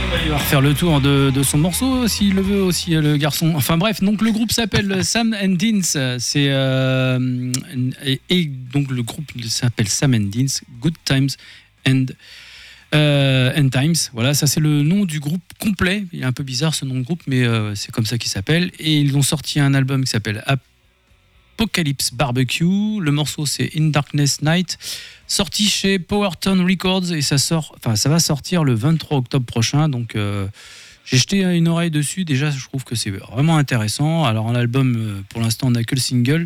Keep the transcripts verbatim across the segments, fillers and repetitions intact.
Il va refaire le tour de, de son morceau s'il le veut aussi, le garçon. Enfin bref, donc le groupe s'appelle Sam and Deans. C'est euh, et, et donc le groupe s'appelle Sam and Deans. Good Times and euh, and Times. Voilà, ça c'est le nom du groupe complet. Il est un peu bizarre ce nom de groupe, mais euh, c'est comme ça qu'il s'appelle. Et ils ont sorti un album qui s'appelle Apocalypse Barbecue. Le morceau c'est In Darkness Night. Sorti chez Powerton Records et ça sort, enfin ça va sortir le vingt-trois octobre prochain. Donc euh, j'ai jeté une oreille dessus. Déjà, je trouve que c'est vraiment intéressant. Alors en album, pour l'instant, on n'a que le single.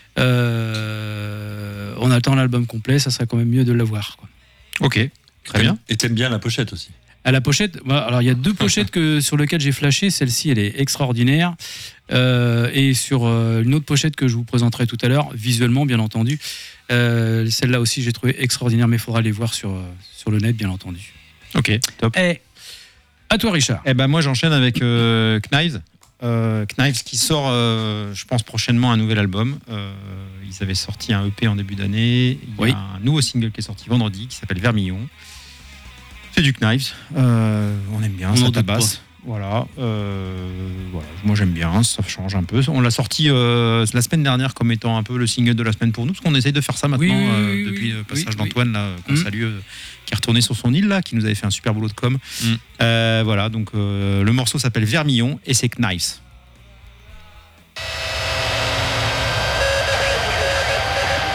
Euh, on attend l'album complet. Ça serait quand même mieux de l'avoir, quoi. Ok, très bien. Et t'aimes bien la pochette aussi? À la pochette, alors il y a deux pochettes que, sur lesquelles j'ai flashé. Celle-ci, elle est extraordinaire. Euh, et sur euh, une autre pochette que je vous présenterai tout à l'heure, visuellement, bien entendu. Euh, celle-là aussi, j'ai trouvé extraordinaire, mais il faudra aller voir sur, euh, sur le net, bien entendu. Ok, top. Et à toi, Richard. Eh ben moi, j'enchaîne avec euh, Knives. Euh, Knives qui sort, euh, je pense, prochainement un nouvel album. Euh, ils avaient sorti un E P en début d'année. Il y Oui. a un nouveau single qui est sorti vendredi qui s'appelle Vermillon. C'est du Knives. Euh, on aime bien, On ça en doute tabasse. Voilà, euh, voilà, moi j'aime bien, ça change un peu. On l'a sorti euh, la semaine dernière comme étant un peu le single de la semaine pour nous, parce qu'on essaye de faire ça maintenant Oui, euh, oui, depuis oui, le passage oui, d'Antoine, là, qu'on Mmh. salue, euh, qui est retourné sur son île, là, qui nous avait fait un super boulot de com. Mmh. Euh, voilà, donc euh, le morceau s'appelle Vermillon et c'est Knives.